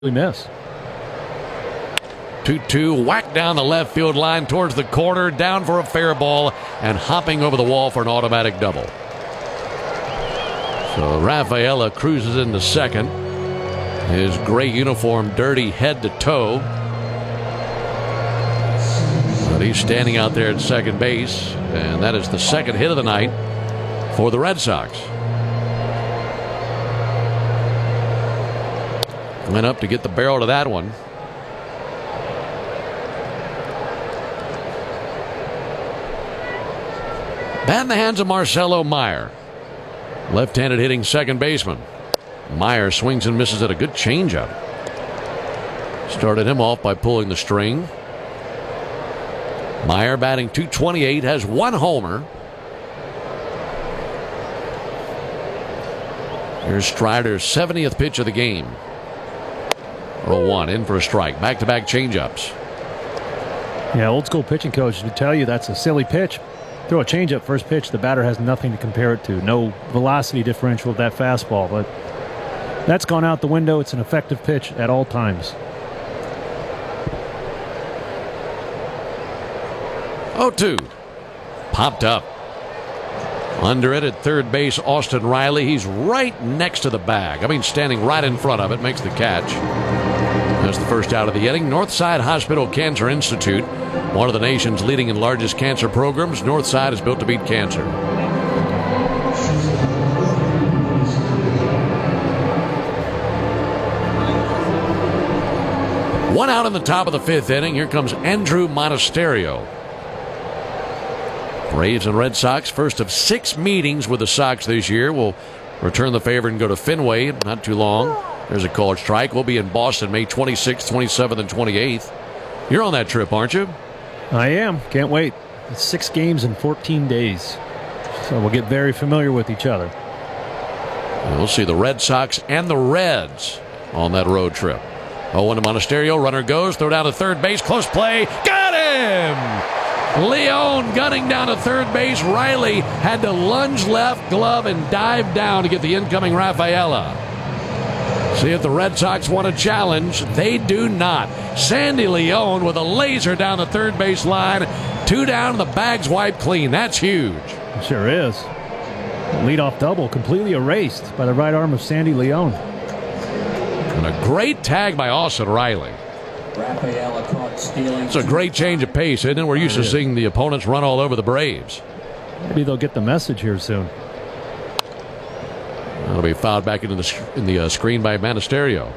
miss. 2-2, whack down the left field line towards the corner, down for a fair ball, and hopping over the wall for an automatic double. So Rafaela cruises into second. His gray uniform dirty head to toe. But he's standing out there at second base, and that is the second hit of the night for the Red Sox. Went up to get the barrel to that one. Bat in the hands of Marcelo Meyer. Left-handed hitting second baseman. Meyer swings and misses at a good changeup. Started him off by pulling the string. Meyer batting .228, has one homer. Here's Strider's 70th pitch of the game. 0-1, in for a strike. Back-to-back changeups. Yeah, old school pitching coach would tell you that's a silly pitch. Throw a changeup first pitch, the batter has nothing to compare it to. No velocity differential with that fastball, but that's gone out the window. It's an effective pitch at all times. 0-2. Popped up. Under it at third base, Austin Riley. He's right next to the bag. I mean, standing right in front of it, makes the catch. That's the first out of the inning. Northside Hospital Cancer Institute, one of the nation's leading and largest cancer programs. Northside is built to beat cancer. One out in the top of the fifth inning. Here comes Andrew Monasterio. Braves and Red Sox, first of 6 meetings with the Sox this year, will return the favor and go to Fenway not too long. There's a called strike. We'll be in Boston May 26th, 27th, and 28th. You're on that trip, aren't you? I am. Can't wait. It's 6 games in 14 days. So we'll get very familiar with each other. And we'll see the Red Sox and the Reds on that road trip. 0-1 to Monasterio. Runner goes. Throw down to third base. Close play. Got him! Leone gunning down to third base. Riley had to lunge left glove and dive down to get the incoming Rafaela. See if the Red Sox want a challenge. They do not. Sandy Leone with a laser down the third base line. 2 down, the bag's wiped clean. That's huge. It sure is. Leadoff double completely erased by the right arm of Sandy Leone. And a great tag by Austin Riley. Rafaela caught stealing. It's a great change of pace, isn't it? We're used to seeing the opponents run all over the Braves. Maybe they'll get the message here soon. That'll be fouled back into the screen by Monasterio.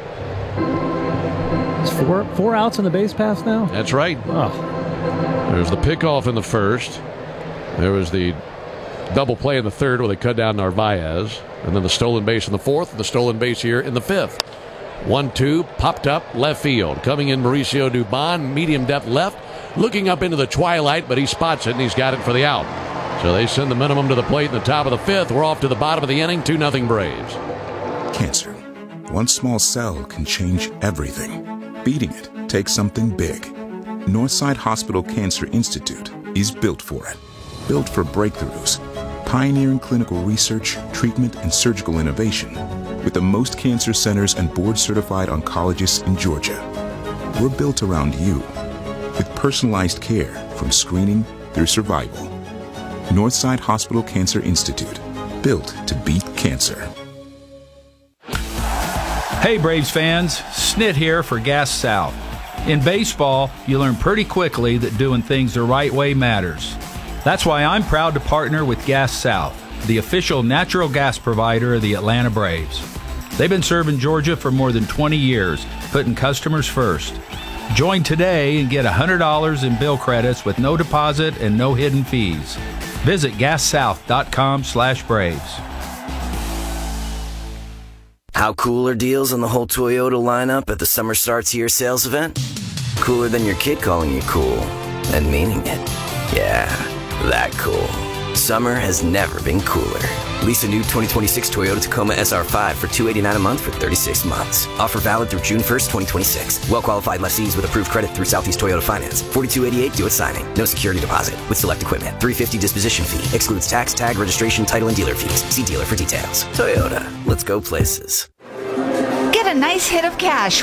It's four outs in the base pass now? That's right. Oh. There's the pickoff in the first. There was the double play in the third where they cut down Narvaez. And then the stolen base in the fourth, and the stolen base here in the fifth. 1-2, popped up left field. Coming in Mauricio Dubon, medium depth left. Looking up into the twilight, but he spots it, and he's got it for the out. So they send the minimum to the plate in the top of the fifth. We're off to the bottom of the inning, 2-0 Braves. Cancer. One small cell can change everything. Beating it takes something big. Northside Hospital Cancer Institute is built for it. Built for breakthroughs. Pioneering clinical research, treatment, and surgical innovation. With the most cancer centers and board-certified oncologists in Georgia. We're built around you. With personalized care from screening through survival. Northside Hospital Cancer Institute, built to beat cancer. Hey Braves fans, Snit here for Gas South. In baseball, you learn pretty quickly that doing things the right way matters. That's why I'm proud to partner with Gas South, the official natural gas provider of the Atlanta Braves. They've been serving Georgia for more than 20 years, putting customers first. Join today and get $100 in bill credits with no deposit and no hidden fees. Visit gassouth.com/Braves. How cool are deals on the whole Toyota lineup at the Summer Starts Here sales event? Cooler than your kid calling you cool and meaning it. Yeah, that cool. Summer has never been cooler. Lease a new 2026 Toyota Tacoma SR5 for $289 a month for 36 months. Offer valid through June 1st, 2026. Well-qualified lessees with approved credit through Southeast Toyota Finance. $42.88 due at signing. No security deposit with select equipment. $350 disposition fee. Excludes tax, tag, registration, title, and dealer fees. See dealer for details. Toyota. Let's go places. Get a nice hit of cash